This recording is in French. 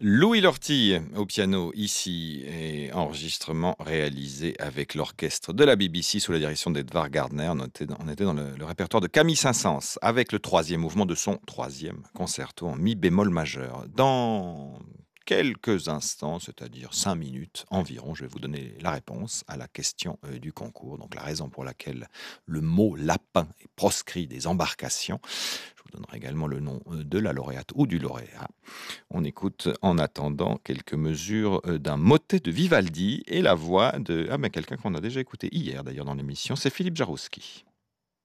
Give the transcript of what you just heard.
Louis Lortie au piano ici et enregistrement réalisé avec l'orchestre de la BBC sous la direction d'Edvard Gardner. On était dans le répertoire de Camille Saint-Saëns avec le troisième mouvement de son troisième concerto en mi bémol majeur. Dans quelques instants, c'est-à-dire 5 minutes environ, je vais vous donner la réponse à la question du concours, donc la raison pour laquelle le mot lapin est proscrit des embarcations. Je vous donnerai également le nom de la lauréate ou du lauréat. On écoute en attendant quelques mesures d'un motet de Vivaldi et la voix de quelqu'un qu'on a déjà écouté hier d'ailleurs dans l'émission, c'est Philippe Jarouski.